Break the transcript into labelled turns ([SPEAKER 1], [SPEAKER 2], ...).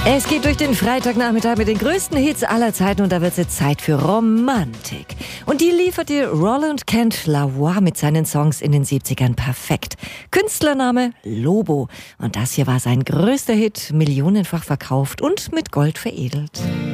[SPEAKER 1] Es geht durch den Freitagnachmittag mit den größten Hits aller Zeiten und da wird es jetzt Zeit für Romantik. Und die lieferte Roland Kent Lavoie mit seinen Songs in den 70ern perfekt. Künstlername Lobo. Und das hier war sein größter Hit, millionenfach verkauft und mit Gold veredelt.